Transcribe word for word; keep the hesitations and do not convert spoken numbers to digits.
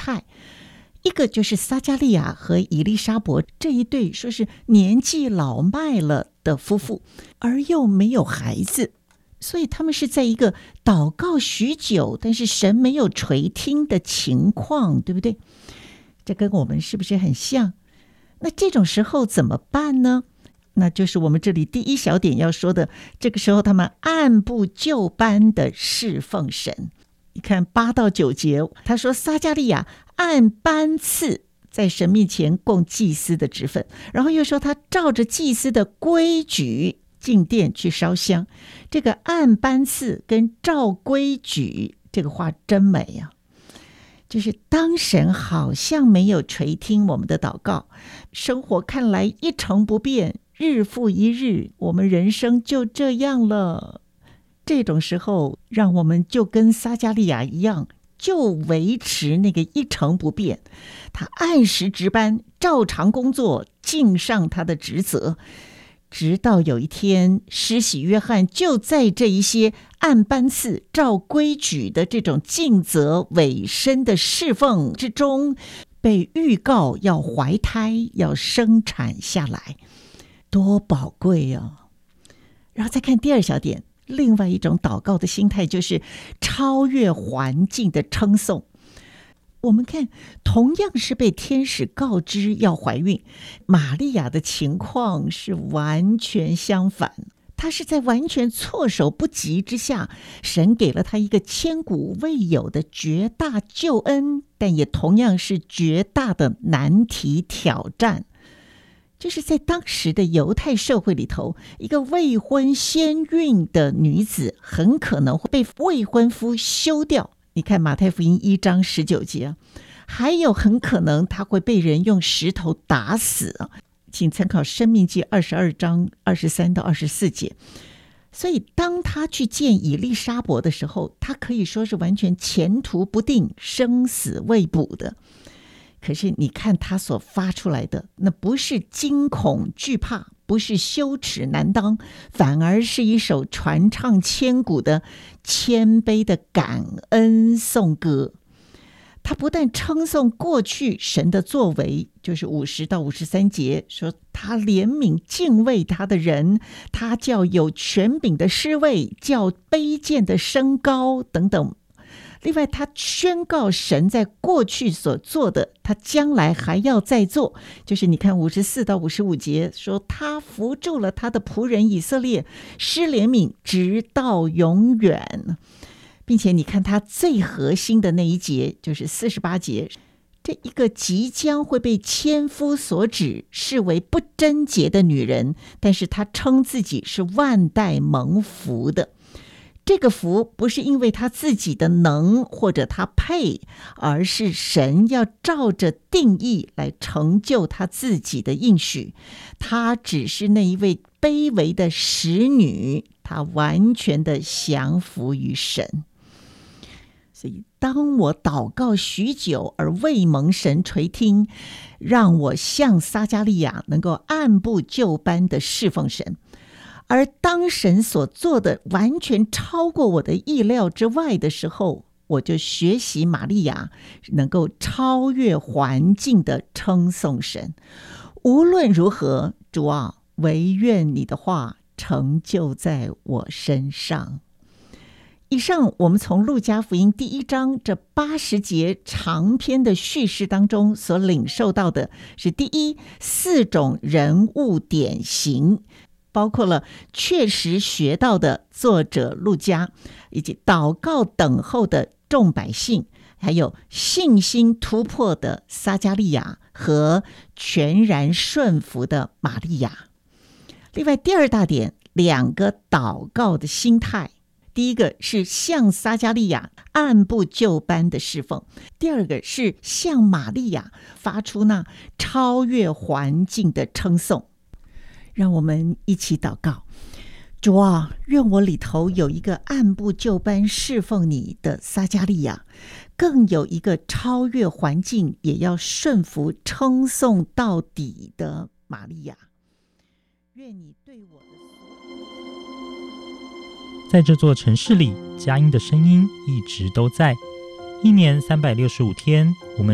态。一个就是撒迦利亚和以利沙伯这一对说是年纪老迈了的夫妇，而又没有孩子，所以他们是在一个祷告许久，但是神没有垂听的情况，对不对？这跟我们是不是很像？那这种时候怎么办呢？那就是我们这里第一小点要说的，这个时候他们按部就班的侍奉神。你看八到九节，他说撒迦利亚按班次在神面前供祭司的职分，然后又说他照着祭司的规矩进殿去烧香。这个按班次跟照规矩，这个话真美啊！就是当神好像没有垂听我们的祷告，生活看来一成不变，日复一日，我们人生就这样了。这种时候，让我们就跟撒迦利亚一样，就维持那个一成不变。他按时值班，照常工作，尽上他的职责。直到有一天，施洗约翰就在这一些按班次、照规矩的这种尽责委身的侍奉之中，被预告要怀胎，要生产下来，多宝贵啊！然后再看第二小点。另外一种祷告的心态就是超越环境的称颂。我们看，同样是被天使告知要怀孕，玛利亚的情况是完全相反。她是在完全措手不及之下，神给了她一个千古未有的绝大救恩，但也同样是绝大的难题挑战。就是在当时的犹太社会里头，一个未婚先孕的女子很可能会被未婚夫休掉。你看马太福音一章十九节，还有很可能她会被人用石头打死。请参考申命记二十二章二十三到二十四节。所以当她去见以利沙伯的时候，她可以说是完全前途不定，生死未卜的。可是你看他所发出来的，那不是惊恐惧怕，不是羞耻难当，反而是一首传唱千古的谦卑的感恩颂歌。他不但称颂过去神的作为，就是五十到五十三节说他怜悯敬畏他的人，他叫有权柄的失位，叫卑贱的升高等等。另外他宣告神在过去所做的，他将来还要再做。就是你看五十四到五十五节说他扶助了他的仆人以色列，施怜悯直到永远。并且你看他最核心的那一节，就是四十八节，这一个即将会被千夫所指视为不贞洁的女人，但是她称自己是万代蒙福的。这个福不是因为他自己的能或者他配，而是神要照着定义来成就他自己的应许。他只是那一位卑微的使女，他完全的降服于神。所以当我祷告许久而未蒙神垂听，让我像撒迦利亚能够按部就班的侍奉神。而当神所做的完全超过我的意料之外的时候，我就学习玛利亚能够超越环境的称颂神。无论如何，主啊，惟愿你的话成就在我身上。以上我们从路加福音第一章这八十节长篇的叙事当中所领受到的是第一四种人物典型，包括了确实学到的作者路加，以及祷告等候的众百姓，还有信心突破的撒迦利亚和全然顺服的玛利亚。另外第二大点，两个祷告的心态，第一个是像撒迦利亚按部就班的侍奉，第二个是像玛利亚发出那超越环境的称颂。让我们一起祷告。主啊，愿我里头有一个按部就班侍奉你的撒迦利亚，更有一个超越环境也要顺服称颂到底的玛利亚。愿你对我的在这座城市里，佳音的声音一直都在。一年三百六十五天，我们